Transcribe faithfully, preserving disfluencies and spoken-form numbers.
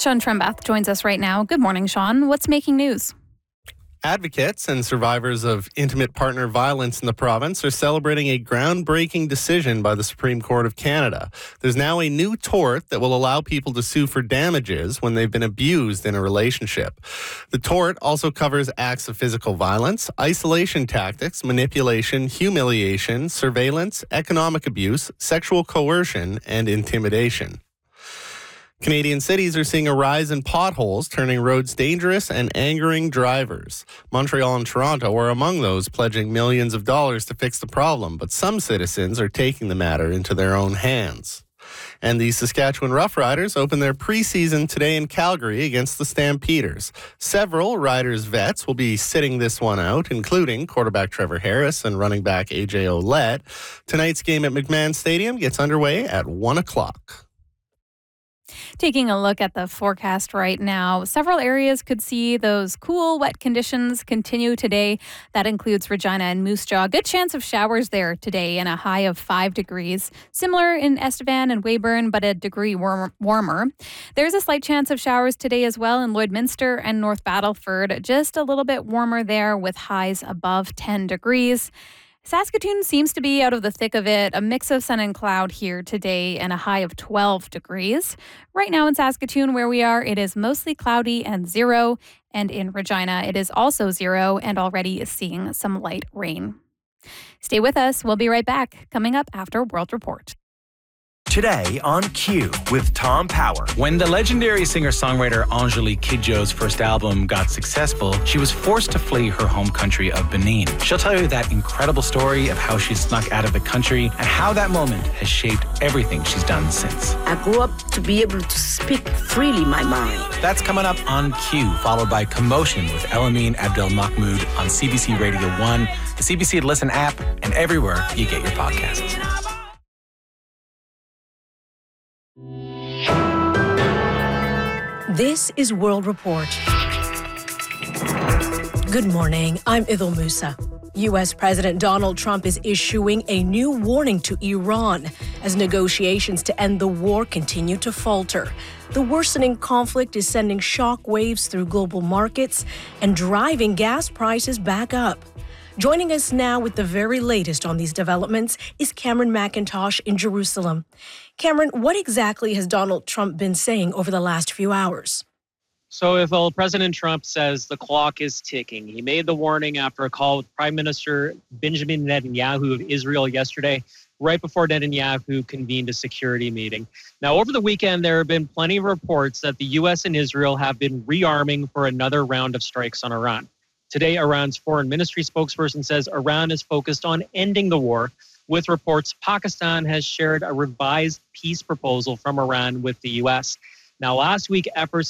Sean Trembath joins us right now. Good morning, Sean. What's making news? Advocates and survivors of intimate partner violence in the province are celebrating a groundbreaking decision by the Supreme Court of Canada. There's now a new tort that will allow people to sue for damages when they've been abused in a relationship. The tort also covers acts of physical violence, isolation tactics, manipulation, humiliation, surveillance, economic abuse, sexual coercion, and intimidation. Canadian cities are seeing a rise in potholes, turning roads dangerous and angering drivers. Montreal and Toronto are among those pledging millions of dollars to fix the problem, but some citizens are taking the matter into their own hands. And the Saskatchewan Roughriders open their preseason today in Calgary against the Stampeders. Several Riders vets will be sitting this one out, including quarterback Trevor Harris and running back A J Ouellette. Tonight's game at McMahon Stadium gets underway at one o'clock. Taking a look at the forecast right now, several areas could see those cool, wet conditions continue today. That includes Regina and Moose Jaw. Good chance of showers there today and a high of five degrees. Similar in Estevan and Weyburn, but a degree warm, warmer. There's a slight chance of showers today as well in Lloydminster and North Battleford. Just a little bit warmer there with highs above ten degrees. Saskatoon seems to be out of the thick of it, a mix of sun and cloud here today and a high of twelve degrees. Right now in Saskatoon where we are, it is mostly cloudy and zero. And in Regina, it is also zero and already seeing some light rain. Stay with us. We'll be right back coming up after World Report. Today on Q with Tom Power. When the legendary singer-songwriter Angelique Kidjo's first album got successful, she was forced to flee her home country of Benin. She'll tell you that incredible story of how she snuck out of the country and how that moment has shaped everything she's done since. I grew up to be able to speak freely my mind. That's coming up on Q, followed by Commotion with Elamine Abdelmahmoud on C B C Radio one, the C B C Listen app, and everywhere you get your podcasts. This is World Report. Good morning, I'm Idil Musa. U S President Donald Trump is issuing a new warning to Iran as negotiations to end the war continue to falter. The worsening conflict is sending shock waves through global markets and driving gas prices back up. Joining us now with the very latest on these developments is Cameron McIntosh in Jerusalem. Cameron, what exactly has Donald Trump been saying over the last few hours? So if well, President Trump says the clock is ticking. He made the warning after a call with Prime Minister Benjamin Netanyahu of Israel yesterday, right before Netanyahu convened a security meeting. Now, over the weekend, there have been plenty of reports that the U S and Israel have been rearming for another round of strikes on Iran. Today, Iran's foreign ministry spokesperson says Iran is focused on ending the war, with reports Pakistan has shared a revised peace proposal from Iran with the U S. Now, last week, efforts